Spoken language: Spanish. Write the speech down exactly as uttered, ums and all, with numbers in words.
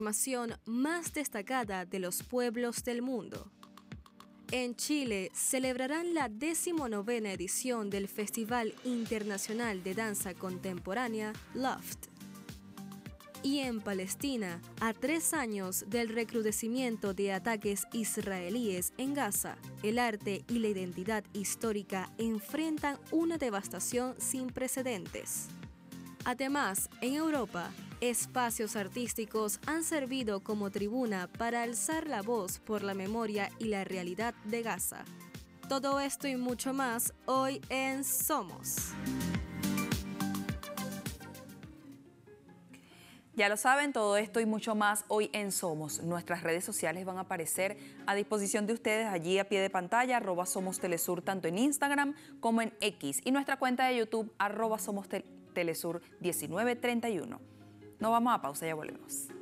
información más destacada de los pueblos del mundo. En Chile celebrarán la decimonovena edición del Festival Internacional de Danza Contemporánea LOFT. Y en Palestina, a tres años del recrudecimiento de ataques israelíes en Gaza, el arte y la identidad histórica enfrentan una devastación sin precedentes. Además, en Europa, espacios artísticos han servido como tribuna para alzar la voz por la memoria y la realidad de Gaza. Todo esto y mucho más hoy en Somos. Ya lo saben, todo esto y mucho más hoy en Somos. Nuestras redes sociales van a aparecer a disposición de ustedes allí a pie de pantalla, arroba Somos Telesur, tanto en Instagram como en X. Y nuestra cuenta de YouTube, arroba Somos Telesur diecinueve treinta y uno. Nos vamos a pausa, ya volvemos.